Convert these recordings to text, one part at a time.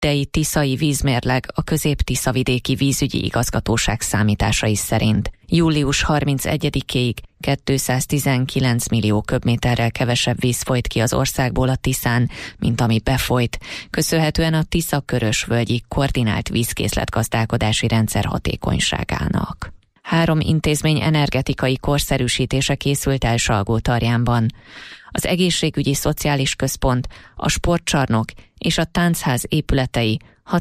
idei tiszai vízmérleg a Közép-Tiszavidéki Vízügyi Igazgatóság számításai szerint július 31-ig 219 millió köbméterrel kevesebb víz folyt ki az országból a Tiszán, mint ami befolyt, köszönhetően a Tisza-Körösvölgyi koordinált vízkészletgazdálkodási rendszer hatékonyságának. 3 intézmény energetikai korszerűsítése készült el Salgótarjánban. Az egészségügyi szociális központ, a sportcsarnok és a táncház épületei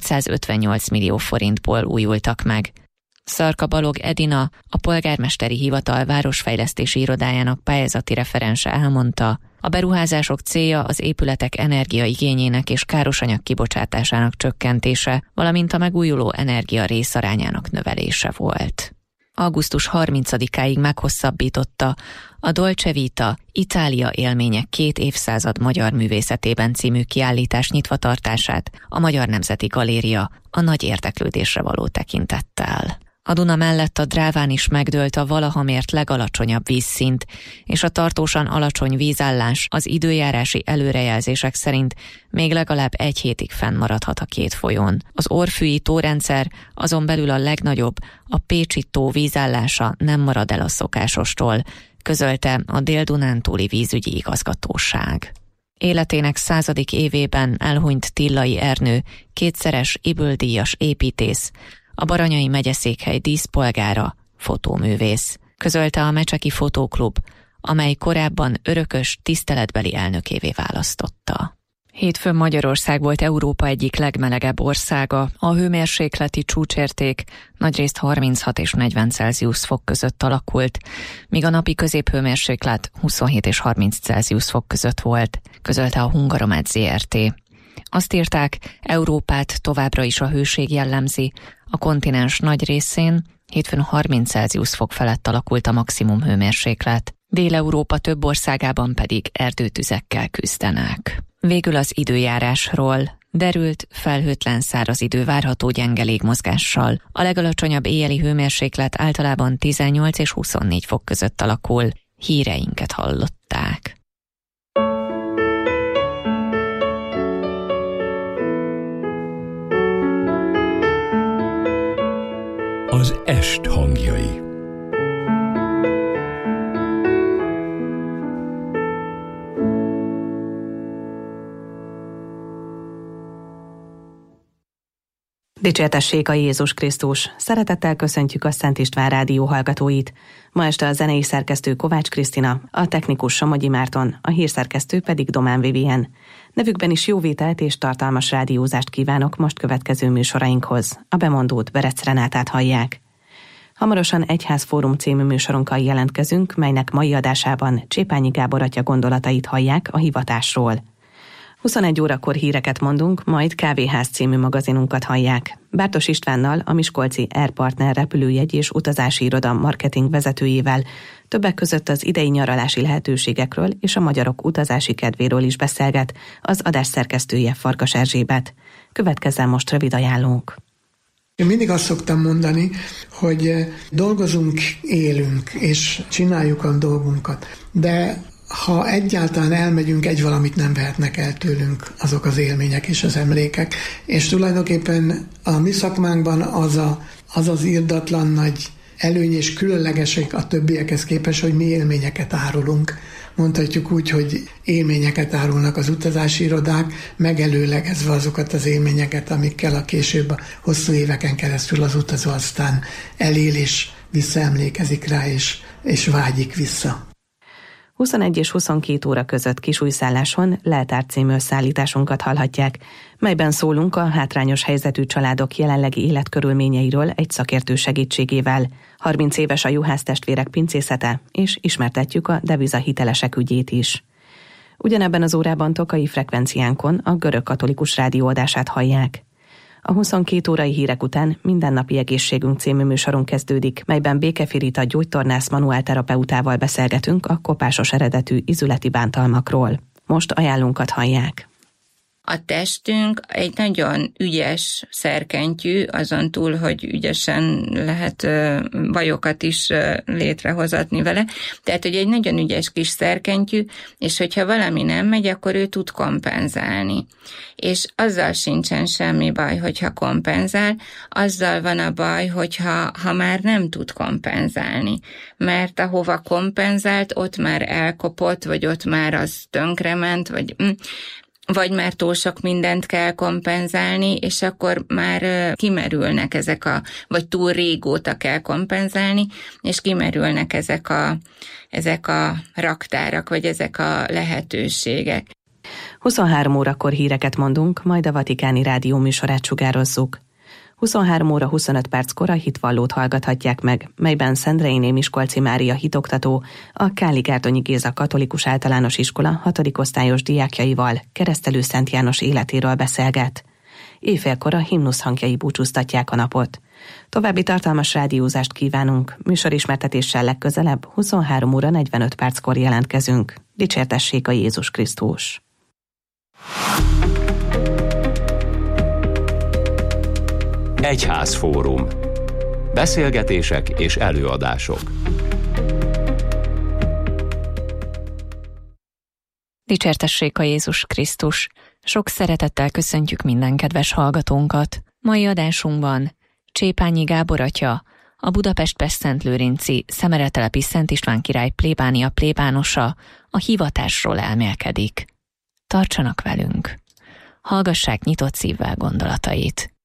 658 millió forintból újultak meg. Szarka Balog Edina, a polgármesteri hivatal városfejlesztési irodájának pályázati referense elmondta, a beruházások célja az épületek energiaigényének és károsanyag kibocsátásának csökkentése, valamint a megújuló energia részarányának növelése volt. Augusztus 30-áig meghosszabbította a Dolce Vita Itália élmények 2 évszázad magyar művészetében című kiállítás nyitvatartását a Magyar Nemzeti Galéria a nagy érdeklődésre való tekintettel. A Duna mellett a Dráván is megdőlt a valaha mért legalacsonyabb vízszint, és a tartósan alacsony vízállás az időjárási előrejelzések szerint még legalább 1 hétig fennmaradhat a 2 folyón. Az orfűi tórendszer, azon belül a legnagyobb, a Pécsi tó vízállása nem marad el a szokásostól, közölte a Dél-Dunántúli Vízügyi Igazgatóság. Életének 100. évében elhunyt Tillai Ernő, 2-szeres Ybl-díjas építész, a Baranyai megyeszékhely díszpolgára, fotóművész, közölte a Mecseki Fotóklub, amely korábban örökös tiszteletbeli elnökévé választotta. Hétfőn Magyarország volt Európa egyik legmelegebb országa, a hőmérsékleti csúcsérték nagyrészt 36 és 40 Celsius fok között alakult, míg a napi középhőmérséklet 27 és 30 Celsius fok között volt, közölte a Hungaromet Zrt. Azt írták, Európát továbbra is a hőség jellemzi, a kontinens nagy részén hétfőn 30 Celsius fok felett alakult a maximum hőmérséklet, Dél-Európa több országában pedig erdőtüzekkel küzdenek. Végül az időjárásról. Derült, felhőtlen száraz idő várható gyenge légmozgással. A legalacsonyabb éjjeli hőmérséklet általában 18 és 24 fok között alakul. Híreinket hallották. Az est hangjai. Dicsértessék a Jézus Krisztus! Szeretettel köszöntjük a Szent István Rádió hallgatóit. Ma este a zenei szerkesztő Kovács Krisztina, a technikus Somogyi Márton, a hírszerkesztő pedig Domán Vivien. Nevükben is jó vételt és tartalmas rádiózást kívánok most következő műsorainkhoz. A bemondót, Berec Renátát hallják. Hamarosan Egyházfórum című műsorunkkal jelentkezünk, melynek mai adásában Csépányi Gábor atya gondolatait hallják a hivatásról. 21 órakor híreket mondunk, majd Kávéház című magazinunkat hallják. Bártos Istvánnal, a miskolci Air Partner repülőjegy és utazási iroda marketing vezetőjével többek között az idei nyaralási lehetőségekről és a magyarok utazási kedvéről is beszélget az adás szerkesztője Farkas Erzsébet. Következzen most rövid ajánlónk. Én mindig azt szoktam mondani, hogy dolgozunk, élünk és csináljuk a dolgunkat, de ha egyáltalán elmegyünk, egy valamit nem vehetnek el tőlünk azok az élmények és az emlékek. És tulajdonképpen a mi szakmánkban az az irdatlan nagy előny és különlegesség a többiekhez képest, hogy mi élményeket árulunk. Mondhatjuk úgy, hogy élményeket árulnak az utazási irodák, megelőlegezve azokat az élményeket, amikkel a később a hosszú éveken keresztül az utazó aztán elél és visszaemlékezik rá és vágyik vissza. 21 és 22 óra között Kisújszálláson Leltár című összeállításunkat hallhatják, melyben szólunk a hátrányos helyzetű családok jelenlegi életkörülményeiről egy szakértő segítségével. 30 éves a Juhász testvérek pincészete, és ismertetjük a devizahitelesek ügyét is. Ugyanebben az órában Tokai frekvenciánkon a Görög Katolikus Rádió adását hallják. A 22 órai hírek után Mindennapi Egészségünk című műsorunk kezdődik, melyben Békefirita gyógytornász manuálterapeutával beszélgetünk a kopásos eredetű izületi bántalmakról. Most ajánlónkat hallják. A testünk egy nagyon ügyes szerkentyű, azon túl, hogy ügyesen lehet bajokat is létrehozatni vele. Tehát, hogy egy nagyon ügyes kis szerkentyű, és hogyha valami nem megy, akkor ő tud kompenzálni. És azzal sincsen semmi baj, hogyha kompenzál, azzal van a baj, hogyha már nem tud kompenzálni. Mert ahova kompenzált, ott már elkopott, vagy ott már az tönkrement, vagy már túl sok mindent kell kompenzálni, és akkor már kimerülnek vagy túl régóta kell kompenzálni, és kimerülnek ezek a raktárak, vagy ezek a lehetőségek. 23 órakor híreket mondunk, majd a Vatikáni Rádió műsorát sugározzuk. 23 óra 25 perckor a hitvallót hallgathatják meg, melyben Szendrei Miskolci Mária hitoktató a Káli-Gárdonyi Géza Katolikus Általános Iskola 6. osztályos diákjaival Keresztelő Szent János életéről beszélget. Éjfélkor a himnusz hangjai búcsúztatják a napot. További tartalmas rádiózást kívánunk, műsorismertetéssel legközelebb 23 óra 45 perckor jelentkezünk. Dicsértessék a Jézus Krisztus! Egyházfórum. Beszélgetések és előadások. Dicsértessék a Jézus Krisztus! Sok szeretettel köszöntjük minden kedves hallgatónkat. Mai adásunkban Csépányi Gábor atya, a Budapest-Pestszentlőrinci Szemeretelepi Szent István király plébánia plébánosa a hivatásról elmélkedik. Tartsanak velünk! Hallgassák nyitott szívvel gondolatait.